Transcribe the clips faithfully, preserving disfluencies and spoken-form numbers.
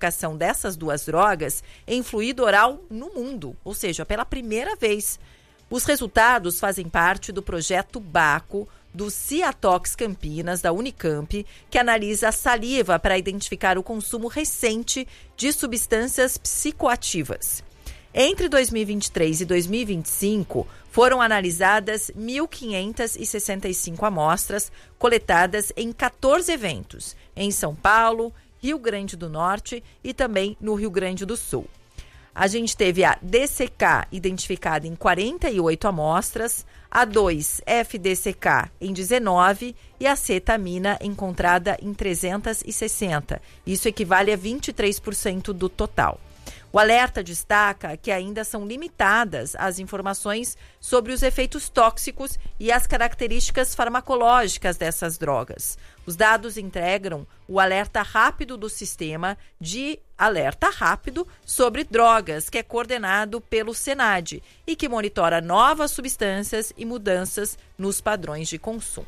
identificação dessas duas drogas em fluido oral no mundo, ou seja, pela primeira vez. Os resultados fazem parte do projeto Baco, do Ciatox Campinas, da Unicamp, que analisa a saliva para identificar o consumo recente de substâncias psicoativas. Entre dois mil e vinte e três e dois mil e vinte e cinco, foram analisadas mil quinhentas e sessenta e cinco amostras coletadas em quatorze eventos, em São Paulo, Rio Grande do Norte e também no Rio Grande do Sul. A gente teve a D C K identificada em quarenta e oito amostras, a dois F D C K em dezenove e a cetamina encontrada em trezentas e sessenta. Isso equivale a vinte e três por cento do total. O alerta destaca que ainda são limitadas as informações sobre os efeitos tóxicos e as características farmacológicas dessas drogas. Os dados integram o alerta rápido do sistema de alerta rápido sobre drogas, que é coordenado pelo Senad e que monitora novas substâncias e mudanças nos padrões de consumo.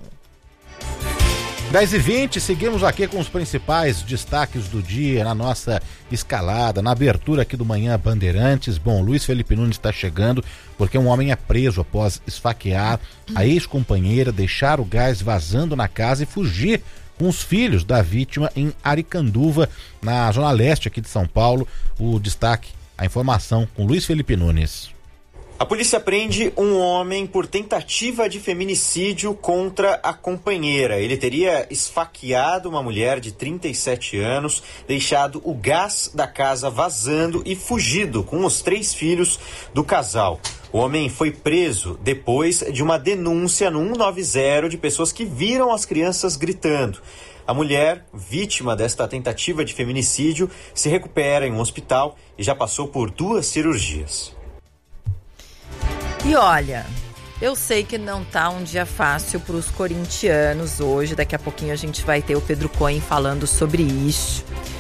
dez e vinte, seguimos aqui com os principais destaques do dia na nossa escalada, na abertura aqui do Manhã Bandeirantes. Bom, Luiz Felipe Nunes está chegando porque um homem é preso após esfaquear a ex-companheira, deixar o gás vazando na casa e fugir com os filhos da vítima em Aricanduva, na zona leste aqui de São Paulo. O destaque, a informação com Luiz Felipe Nunes. A polícia prende um homem por tentativa de feminicídio contra a companheira. Ele teria esfaqueado uma mulher de trinta e sete anos, deixado o gás da casa vazando e fugido com os três filhos do casal. O homem foi preso depois de uma denúncia no cento e noventa de pessoas que viram as crianças gritando. A mulher, vítima desta tentativa de feminicídio, se recupera em um hospital e já passou por duas cirurgias. E olha, eu sei que não tá um dia fácil para os corintianos hoje. Daqui a pouquinho a gente vai ter o Pedro Cohen falando sobre isso.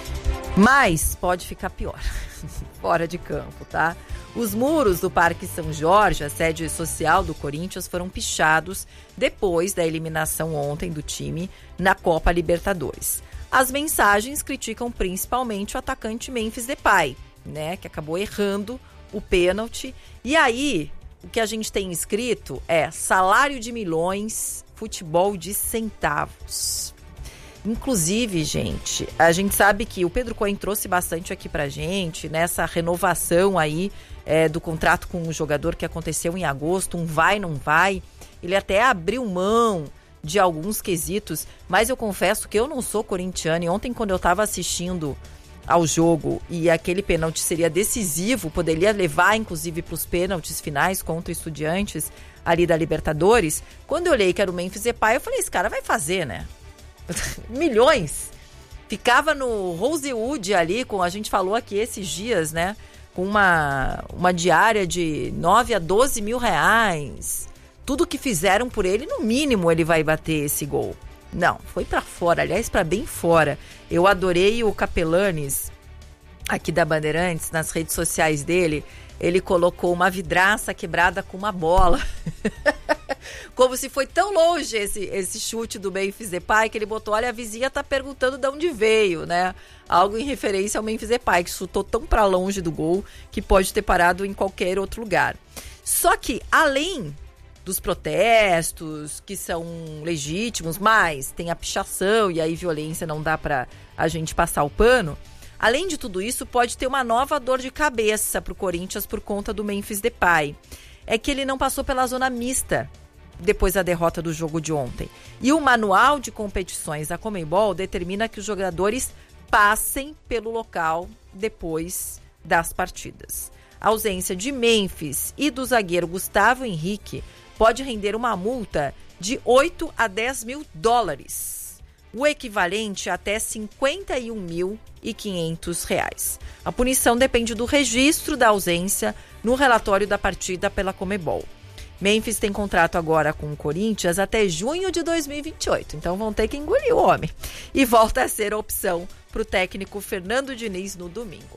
Mas pode ficar pior, fora de campo, tá? Os muros do Parque São Jorge, a sede social do Corinthians, foram pichados depois da eliminação ontem do time na Copa Libertadores. As mensagens criticam principalmente o atacante Memphis Depay, né, que acabou errando o pênalti. E aí, o que a gente tem escrito é salário de milhões, futebol de centavos. Inclusive, gente, a gente sabe que o Pedro Cohen trouxe bastante aqui pra gente, nessa renovação aí é, do contrato com o jogador que aconteceu em agosto, um vai, não vai. Ele até abriu mão de alguns quesitos, mas eu confesso que eu não sou corintiano e ontem quando eu tava assistindo ao jogo e aquele pênalti seria decisivo, poderia levar inclusive para os pênaltis finais contra Estudiantes ali da Libertadores, quando eu olhei que era o Memphis Depay, eu falei, esse cara vai fazer, né? Milhões. Ficava no Rosewood ali, com, a gente falou aqui esses dias, né? Com uma, uma diária de nove a doze mil reais. Tudo que fizeram por ele, no mínimo ele vai bater esse gol. Não, foi pra fora, aliás, pra bem fora. Eu adorei o Capelanes, aqui da Bandeirantes, nas redes sociais dele. Ele colocou uma vidraça quebrada com uma bola. Como se foi tão longe esse, esse chute do Memphis Depay, que ele botou, olha, a vizinha tá perguntando de onde veio, né? Algo em referência ao Memphis Depay, que chutou tão pra longe do gol que pode ter parado em qualquer outro lugar. Só que, além dos protestos, que são legítimos, mas tem a pichação e aí violência, não dá pra a gente passar o pano. Além de tudo isso, pode ter uma nova dor de cabeça pro Corinthians por conta do Memphis Depay. É que ele não passou pela zona mista depois da derrota do jogo de ontem. E o manual de competições da Conmebol determina que os jogadores passem pelo local depois das partidas. A ausência de Memphis e do zagueiro Gustavo Henrique pode render uma multa de oito a dez mil dólares, o equivalente a até cinquenta e um mil e quinhentos reais. A punição depende do registro da ausência no relatório da partida pela Conmebol. Memphis tem contrato agora com o Corinthians até junho de dois mil e vinte e oito, então vão ter que engolir o homem. E volta a ser a opção para o técnico Fernando Diniz no domingo.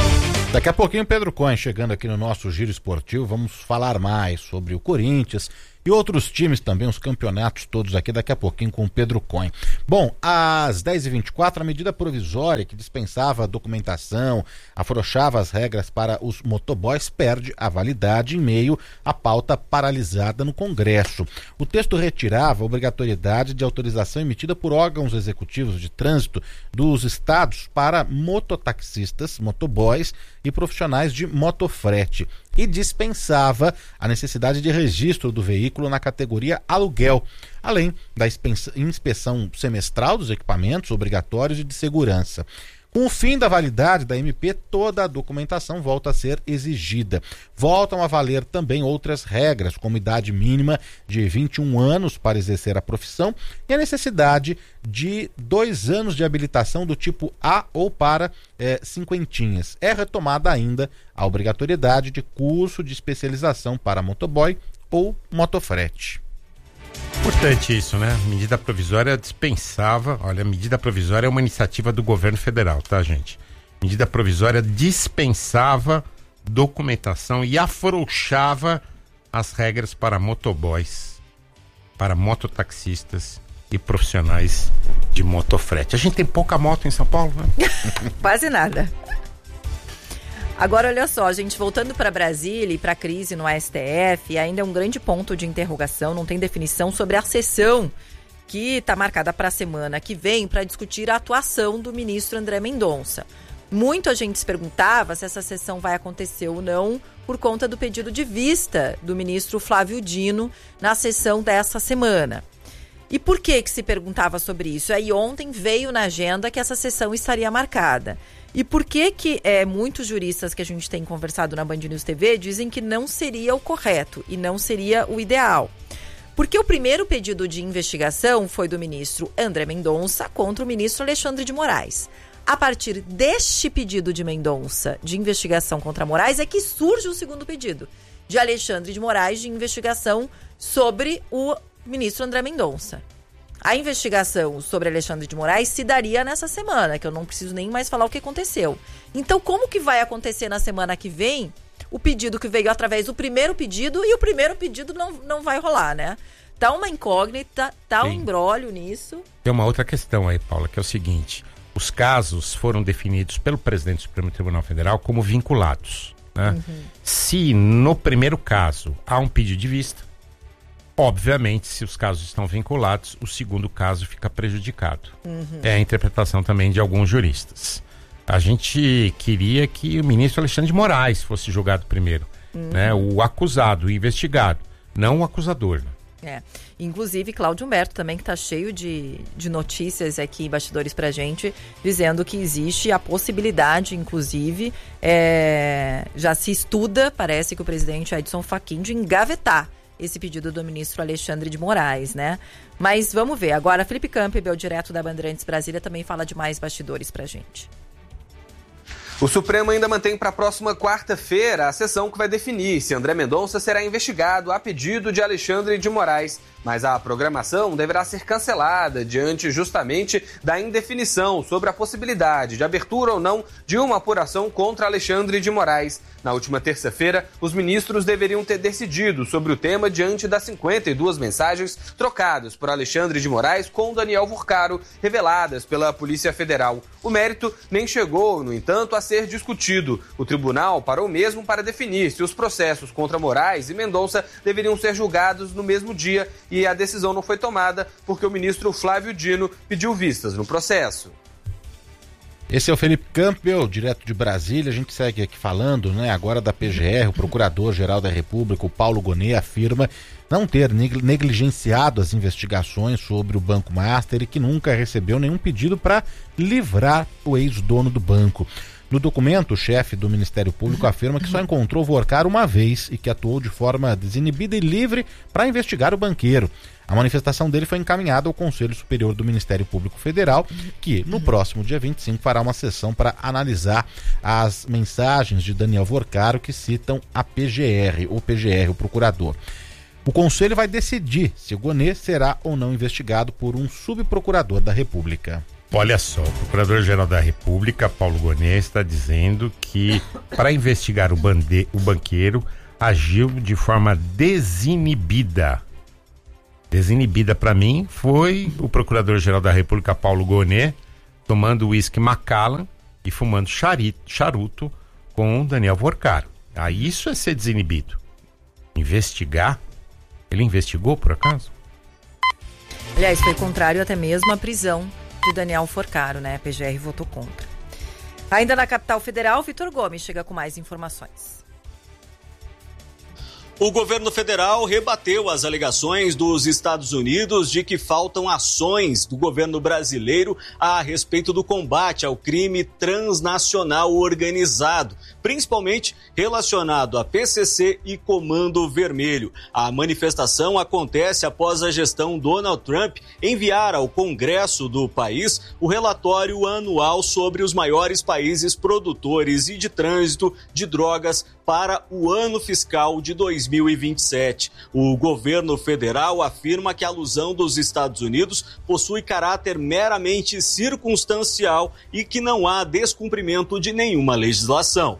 Daqui a pouquinho, Pedro Cohen chegando aqui no nosso Giro Esportivo, vamos falar mais sobre o Corinthians e outros times também, os campeonatos todos aqui, daqui a pouquinho com o Pedro Cohen. Bom, às dez e vinte e quatro, a medida provisória que dispensava a documentação, afrouxava as regras para os motoboys, perde a validade em meio à pauta paralisada no Congresso. O texto retirava a obrigatoriedade de autorização emitida por órgãos executivos de trânsito dos estados para mototaxistas, motoboys e profissionais de motofrete, e dispensava a necessidade de registro do veículo na categoria aluguel, além da inspeção semestral dos equipamentos obrigatórios e de segurança. Com o fim da validade da M P, toda a documentação volta a ser exigida. Voltam a valer também outras regras, como idade mínima de vinte e um anos para exercer a profissão e a necessidade de dois anos de habilitação do tipo A ou para eh, cinquentinhas. É retomada ainda a obrigatoriedade de curso de especialização para motoboy ou motofrete. Importante isso, né? Medida provisória dispensava, olha, a medida provisória é uma iniciativa do governo federal, tá, gente? Medida provisória dispensava documentação e afrouxava as regras para motoboys, para mototaxistas e profissionais de motofrete. A gente tem pouca moto em São Paulo, né? Quase nada. Agora, olha só, gente, voltando para Brasília e para a crise no S T F, ainda é um grande ponto de interrogação, não tem definição sobre a sessão que está marcada para a semana que vem para discutir a atuação do ministro André Mendonça. Muita gente se perguntava se essa sessão vai acontecer ou não por conta do pedido de vista do ministro Flávio Dino na sessão dessa semana. E por que que se perguntava sobre isso? Aí ontem veio na agenda que essa sessão estaria marcada. E por que que é, muitos juristas que a gente tem conversado na Band News T V dizem que não seria o correto e não seria o ideal? Porque o primeiro pedido de investigação foi do ministro André Mendonça contra o ministro Alexandre de Moraes. A partir deste pedido de Mendonça de investigação contra Moraes é que surge o segundo pedido de Alexandre de Moraes de investigação sobre o ministro André Mendonça. A investigação sobre Alexandre de Moraes se daria nessa semana, que eu não preciso nem mais falar o que aconteceu. Então, como que vai acontecer na semana que vem o pedido que veio através do primeiro pedido e o primeiro pedido não, não vai rolar, né? Tá uma incógnita, tá um imbróglio nisso. Tem uma outra questão aí, Paula, que é o seguinte: os casos foram definidos pelo presidente do Supremo Tribunal Federal como vinculados, né? Uhum. Se no primeiro caso há um pedido de vista, obviamente, se os casos estão vinculados, o segundo caso fica prejudicado. Uhum. É a interpretação também de alguns juristas. A gente queria que o ministro Alexandre de Moraes fosse julgado primeiro, uhum. né? O acusado, o investigado, não o acusador. É. Inclusive, Cláudio Humberto também, que está cheio de, de notícias aqui em bastidores pra gente, dizendo que existe a possibilidade, inclusive, é, já se estuda, parece que o presidente Edson Fachin, de engavetar esse pedido do ministro Alexandre de Moraes, né? Mas vamos ver. Agora, Felipe Campbell, direto da Bandeirantes Brasília, também fala de mais bastidores pra gente. O Supremo ainda mantém para a próxima quarta-feira a sessão que vai definir se André Mendonça será investigado a pedido de Alexandre de Moraes. Mas a programação deverá ser cancelada diante justamente da indefinição sobre a possibilidade de abertura ou não de uma apuração contra Alexandre de Moraes. Na última terça-feira, os ministros deveriam ter decidido sobre o tema diante das cinquenta e duas mensagens trocadas por Alexandre de Moraes com Daniel Furcaro, reveladas pela Polícia Federal. O mérito nem chegou, no entanto, a ser discutido. O tribunal parou mesmo para definir se os processos contra Moraes e Mendonça deveriam ser julgados no mesmo dia, e a decisão não foi tomada porque o ministro Flávio Dino pediu vistas no processo. Esse é o Felipe Campbell, direto de Brasília. A gente segue aqui falando, né, agora da P G R. O Procurador-Geral da República, o Paulo Gonet, afirma não ter negligenciado as investigações sobre o Banco Master e que nunca recebeu nenhum pedido para livrar o ex-dono do banco. No documento, o chefe do Ministério Público afirma que só encontrou Vorcar uma vez e que atuou de forma desinibida e livre para investigar o banqueiro. A manifestação dele foi encaminhada ao Conselho Superior do Ministério Público Federal, que no próximo dia vinte e cinco fará uma sessão para analisar as mensagens de Daniel Vorcaro que citam a P G R, o P G R, o procurador. O Conselho vai decidir se o Gonet será ou não investigado por um subprocurador da República. Olha só, o Procurador-Geral da República, Paulo Gonet, está dizendo que para investigar o, bande... o banqueiro agiu de forma desinibida Desinibida para mim foi o Procurador-Geral da República, Paulo Gonet, tomando uísque Macallan e fumando charito, charuto com Daniel Vorcaro. Aí isso é ser desinibido. Investigar? Ele investigou, por acaso? Aliás, foi contrário até mesmo à prisão de Daniel Vorcaro, né? A P G R votou contra. Ainda na capital federal, Vitor Gomes chega com mais informações. O governo federal rebateu as alegações dos Estados Unidos de que faltam ações do governo brasileiro a respeito do combate ao crime transnacional organizado, principalmente relacionado a P C C e Comando Vermelho. A manifestação acontece após a gestão Donald Trump enviar ao Congresso do país o relatório anual sobre os maiores países produtores e de trânsito de drogas para o ano fiscal de dois mil e vinte e sete. O governo federal afirma que a alusão dos Estados Unidos possui caráter meramente circunstancial e que não há descumprimento de nenhuma legislação.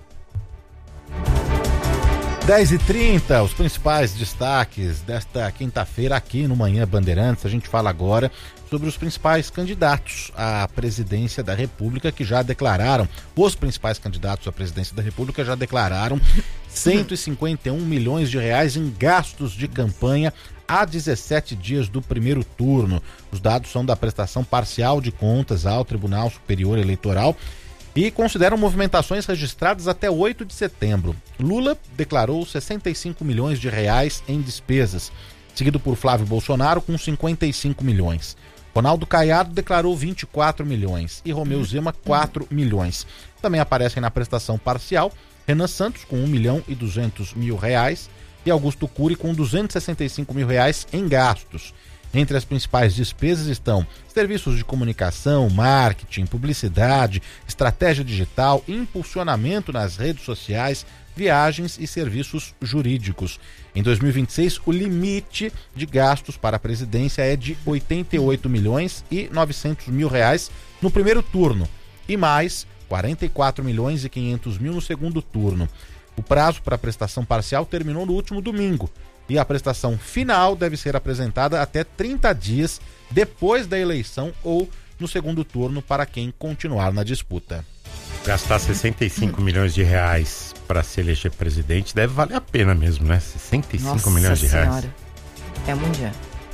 dez e trinta, os principais destaques desta quinta-feira aqui no Manhã Bandeirantes. A gente fala agora sobre os principais candidatos à presidência da República que já declararam, os principais candidatos à presidência da República já declararam cento e cinquenta e um milhões de reais em gastos de campanha há dezessete dias do primeiro turno. Os dados são da prestação parcial de contas ao Tribunal Superior Eleitoral e consideram movimentações registradas até oito de setembro. Lula declarou sessenta e cinco milhões de reais em despesas, seguido por Flávio Bolsonaro com cinquenta e cinco milhões. Ronaldo Caiado declarou vinte e quatro milhões e Romeu Zema quatro milhões. Também aparecem na prestação parcial Renan Santos com um milhão e duzentos mil reais e Augusto Cury com duzentos e sessenta e cinco mil reais em gastos. Entre as principais despesas estão serviços de comunicação, marketing, publicidade, estratégia digital, impulsionamento nas redes sociais, viagens e serviços jurídicos. Em dois mil e vinte e seis, o limite de gastos para a presidência é de oitenta e oito milhões e novecentos mil reais no primeiro turno e mais quarenta e quatro milhões e quinhentos mil no segundo turno. O prazo para a prestação parcial terminou no último domingo e a prestação final deve ser apresentada até trinta dias depois da eleição ou no segundo turno para quem continuar na disputa. Gastar sessenta e cinco milhões de reais para se eleger presidente deve valer a pena mesmo, né? sessenta e cinco Nossa milhões de reais. Senhora. É mundial.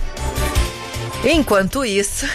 Enquanto isso,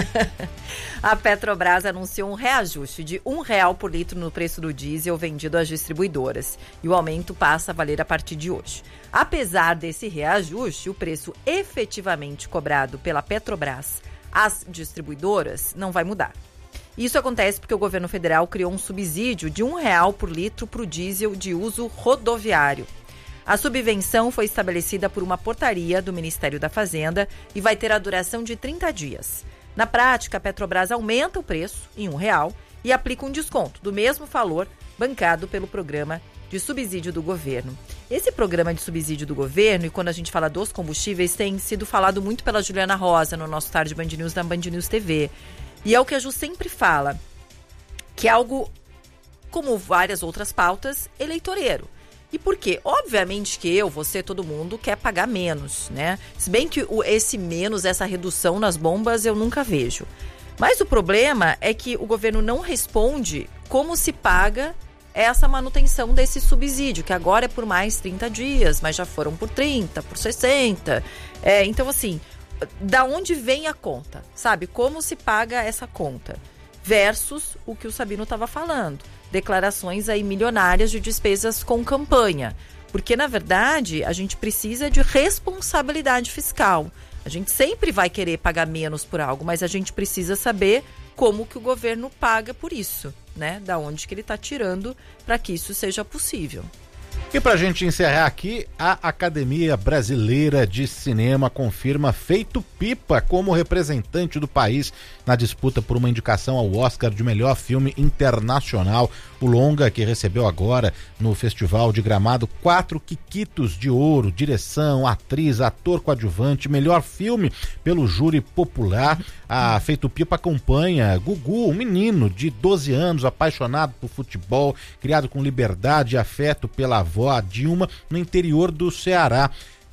a Petrobras anunciou um reajuste de um real por litro no preço do diesel vendido às distribuidoras. E o aumento passa a valer a partir de hoje. Apesar desse reajuste, o preço efetivamente cobrado pela Petrobras às distribuidoras não vai mudar. Isso acontece porque o governo federal criou um subsídio de um real por litro para o diesel de uso rodoviário. A subvenção foi estabelecida por uma portaria do Ministério da Fazenda e vai ter a duração de trinta dias. Na prática, a Petrobras aumenta o preço em um real e aplica um desconto do mesmo valor bancado pelo programa de subsídio do governo. Esse programa de subsídio do governo, e quando a gente fala dos combustíveis, tem sido falado muito pela Juliana Rosa no nosso Tarde Band News, na Band News T V. E é o que a Ju sempre fala, que é algo, como várias outras pautas, eleitoreiro. E por quê? Obviamente que eu, você, todo mundo quer pagar menos, né? Se bem que o, esse menos, essa redução nas bombas, eu nunca vejo. Mas o problema é que o governo não responde como se paga essa manutenção desse subsídio, que agora é por mais trinta dias, mas já foram por trinta, por sessenta. É, então, assim, da onde vem a conta, sabe? Como se paga essa conta? Versus o que o Sabino estava falando. Declarações aí milionárias de despesas com campanha. Porque, na verdade, a gente precisa de responsabilidade fiscal. A gente sempre vai querer pagar menos por algo, mas a gente precisa saber como que o governo paga por isso, né? Da onde que ele está tirando para que isso seja possível. E pra gente encerrar aqui, a Academia Brasileira de Cinema confirma Feito Pipa como representante do país na disputa por uma indicação ao Oscar de melhor filme internacional. O longa, que recebeu agora no Festival de Gramado quatro quiquitos de ouro, direção, atriz, ator coadjuvante, melhor filme pelo júri popular. A Feito Pipa acompanha Gugu, um menino de doze anos, apaixonado por futebol, criado com liberdade e afeto pela avó, a Dilma, no interior do Ceará.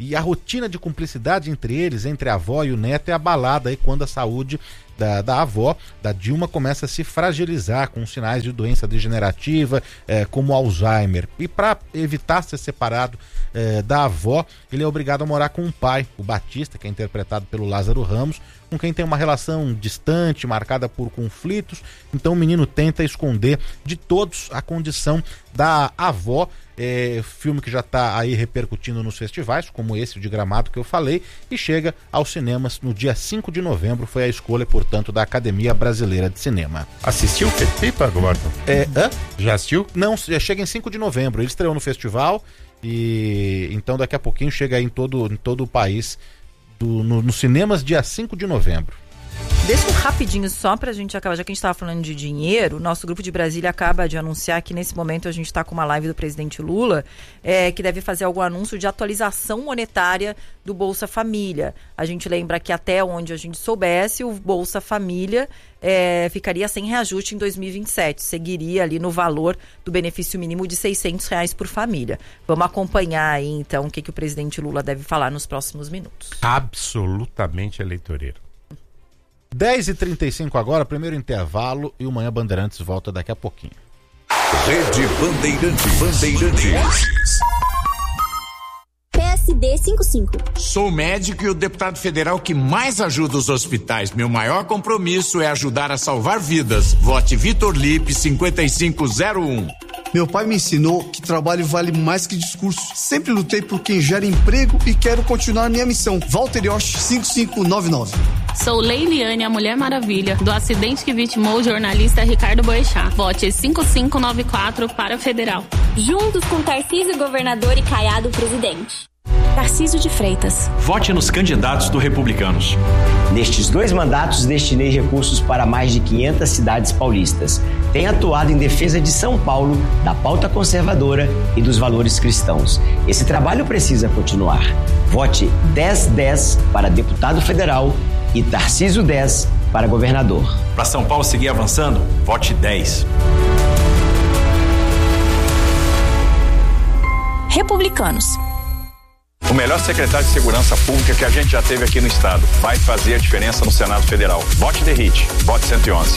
E a rotina de cumplicidade entre eles, entre a avó e o neto, é abalada aí quando a saúde da, da avó, da Dilma, começa a se fragilizar com sinais de doença degenerativa, eh, como Alzheimer. E para evitar ser separado eh, da avó, ele é obrigado a morar com o pai, o Batista, que é interpretado pelo Lázaro Ramos, com quem tem uma relação distante, marcada por conflitos. Então o menino tenta esconder de todos a condição da avó. É, filme que já está aí repercutindo nos festivais, como esse de Gramado que eu falei, e chega aos cinemas no dia cinco de novembro. Foi a escolha, portanto, da Academia Brasileira de Cinema. Assistiu o festival, Gordon? É, hã? Já assistiu? Não, chega em cinco de novembro. Ele estreou no festival e então daqui a pouquinho chega aí em todo, em todo o país, do, no, nos cinemas, dia cinco de novembro. Deixa um rapidinho só pra gente acabar, já que a gente estava falando de dinheiro, nosso grupo de Brasília acaba de anunciar que nesse momento a gente está com uma live do presidente Lula, é, que deve fazer algum anúncio de atualização monetária do Bolsa Família. A gente lembra que até onde a gente soubesse, o Bolsa Família é, ficaria sem reajuste em dois mil e vinte e sete, seguiria ali no valor do benefício mínimo de seiscentos reais por família. Vamos acompanhar aí então o que, que o presidente Lula deve falar nos próximos minutos. Absolutamente eleitoreiro. dez e trinta e cinco agora, primeiro intervalo, e o Manhã Bandeirantes volta daqui a pouquinho. Rede Bandeirantes. Bandeirantes. P S D cinquenta e cinco. Sou médico e o deputado federal que mais ajuda os hospitais. Meu maior compromisso é ajudar a salvar vidas. Vote Vitor Lipe cinquenta e cinco zero um. Meu pai me ensinou que trabalho vale mais que discurso. Sempre lutei por quem gera emprego e quero continuar minha missão. Walter Yosh cinco cinco nove nove. Sou Leiliane, a Mulher Maravilha, do acidente que vitimou o jornalista Ricardo Boechat. Vote cinco cinco nove quatro para Federal. Juntos com Tarcísio Governador e Caiado Presidente. Tarcísio de Freitas. Vote nos candidatos do Republicanos. Nestes dois mandatos, destinei recursos para mais de quinhentas cidades paulistas. Tenho atuado em defesa de São Paulo, da pauta conservadora e dos valores cristãos. Esse trabalho precisa continuar. Vote dez dez para deputado federal e Tarcísio dez para governador. Para São Paulo seguir avançando, vote dez. Republicanos. O melhor secretário de Segurança Pública que a gente já teve aqui no estado. Vai fazer a diferença no Senado Federal. Vote D E R I T. Vote cento e onze.